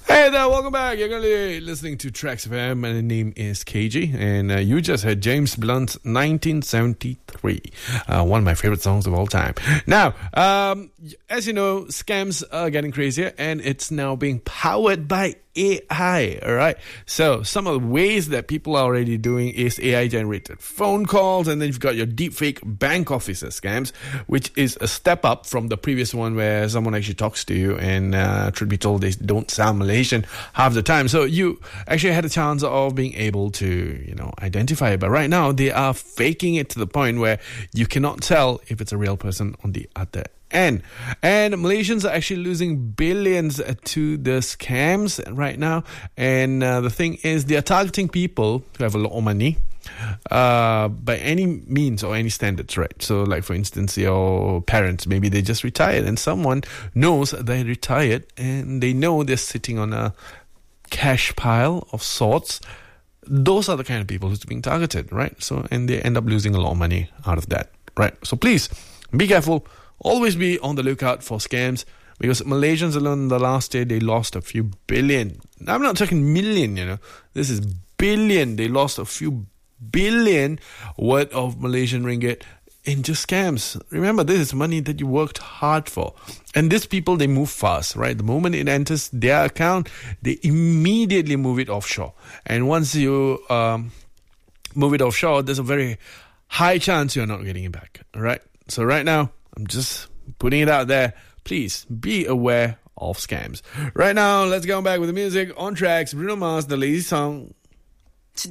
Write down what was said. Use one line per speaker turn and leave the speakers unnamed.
Hey there, welcome back. You're going to be listening to Tracks FM. My name is KG, and you just heard James Blunt's 1973, one of my favorite songs of all time. Now, as you know, scams are getting crazier, and it's now being powered by AI, all right? So some of the ways that people are already doing is AI-generated phone calls, and then you've got your deepfake bank officer scams, which is a step up from the previous one where someone actually talks to you, and truth be told, they don't sound Malaysian half the time. So you actually had a chance of being able to, identify it. But right now, they are faking it to the point where you cannot tell if it's a real person on the other end. And Malaysians are actually losing billions to the scams right now. And the thing is, they are targeting people who have a lot of money by any means or any standards, right? So like, for instance, your parents, maybe they just retired and someone knows they retired and they know they're sitting on a cash pile of sorts. Those are the kind of people who's being targeted, right? So, and they end up losing a lot of money out of that, right? So please be careful. Always be on the lookout for scams, because Malaysians alone in the last year, they lost a few billion. I'm not talking million, This is billion. They lost a few billion worth of Malaysian ringgit in just scams. Remember, this is money that you worked hard for. And these people, they move fast, right? The moment it enters their account, they immediately move it offshore. And once you move it offshore, there's a very high chance you're not getting it back, all right? So right now, I'm just putting it out there. Please be aware of scams. Right now, let's go back with the music on Tracks. Bruno Mars, the lazy song.